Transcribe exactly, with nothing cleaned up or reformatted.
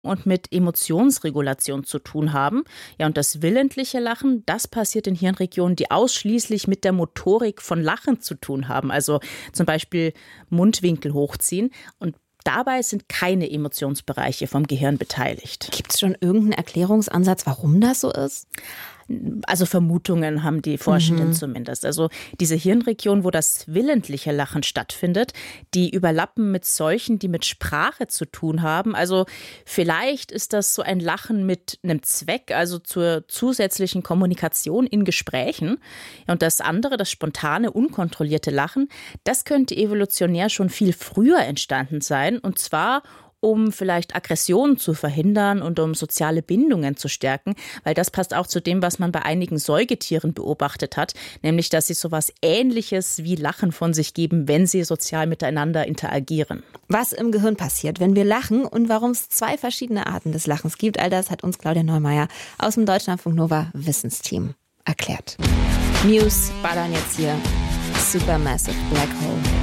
und mit Emotionsregulation zu tun haben. Ja, und das willentliche Lachen, das passiert in Hirnregionen, die ausschließlich mit der Motorik von Lachen zu tun haben. Also zum Beispiel Mundwinkel hochziehen. Und dabei sind keine Emotionsbereiche vom Gehirn beteiligt. Gibt es schon irgendeinen Erklärungsansatz, warum das so ist? Also Vermutungen haben die Forschenden Mhm. zumindest. Also diese Hirnregion, wo das willentliche Lachen stattfindet, die überlappen mit solchen, die mit Sprache zu tun haben. Also vielleicht ist das so ein Lachen mit einem Zweck, also zur zusätzlichen Kommunikation in Gesprächen. Und das andere, das spontane, unkontrollierte Lachen, das könnte evolutionär schon viel früher entstanden sein. Und zwar um vielleicht Aggressionen zu verhindern und um soziale Bindungen zu stärken, weil das passt auch zu dem, was man bei einigen Säugetieren beobachtet hat, nämlich, dass sie sowas Ähnliches wie Lachen von sich geben, wenn sie sozial miteinander interagieren. Was im Gehirn passiert, wenn wir lachen und warum es zwei verschiedene Arten des Lachens gibt, all das hat uns Claudia Neumeier aus dem Deutschlandfunk Nova Wissensteam erklärt. Muse ballern jetzt hier Supermassive Black Hole.